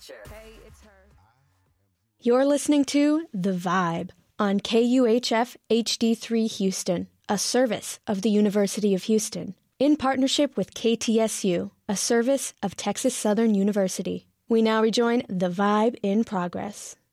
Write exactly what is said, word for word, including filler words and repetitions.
culture. Hey, it's her. You're listening to The Vibe on K U H F H D three Houston, a service of the University of Houston, in partnership with K T S U, a service of Texas Southern University. We now rejoin The Vibe in progress.